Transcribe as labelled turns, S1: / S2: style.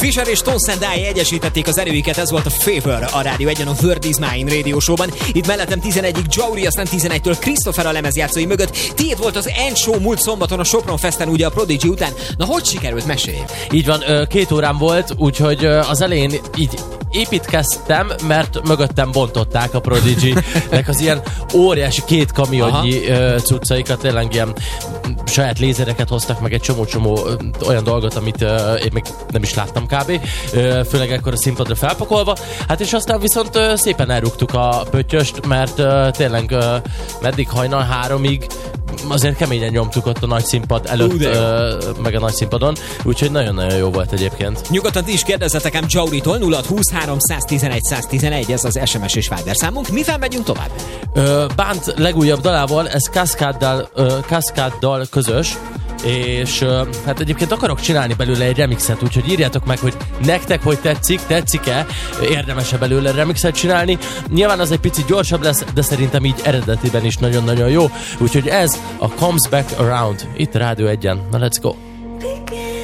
S1: Fisher és Tones and I egyesítették az erőiket, ez volt a Favor a Rádió 1-en, a Word is Mine Radio Show-ban. Itt mellettem 11-ig Jauri, aztán 11-től Christopher a lemezjátszói mögött. Tiéd volt az End Show múlt szombaton a Sopron Festen, ugye a Prodigy után. Na, hogy sikerült? Mesélj?
S2: Így van, 2 órám volt, úgyhogy az elején így építkeztem, mert mögöttem bontották a Prodigy-nek az ilyen óriási 2 kamionnyi cuccaikat, tényleg ilyen saját lézereket hoztak, meg egy csomó olyan dolgot, amit én még nem is láttam kb. Főleg ekkor a színpadra felpakolva. Hát és aztán viszont szépen elrúgtuk a pöttyöst, mert tényleg meddig hajnal 3-ig azért keményen nyomtuk ott a nagy színpad előtt, meg a nagy színpadon, úgyhogy nagyon-nagyon jó volt egyébként.
S1: Nyugodtan ti is kérdezzetek ám Jauritól, 0623 111 111, ez az SMS és Viber számunk. Mivel megyünk tovább?
S2: Bánt legújabb dalával, ez Cascade-dal közös, és hát egyébként akarok csinálni belőle egy remixet, úgyhogy írjátok meg, hogy nektek hogy tetszik-e, érdemes-e belőle remixet csinálni. Nyilván az egy picit gyorsabb lesz, de szerintem így eredetiben is nagyon-nagyon jó, úgyhogy ez a Comes Back Around, itt Rádió 1-en. Na, let's go!